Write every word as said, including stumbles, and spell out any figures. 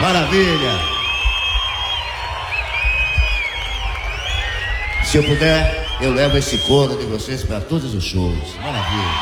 Maravilha. Se eu puder, eu levo esse coro de vocês para todos os shows. Maravilha.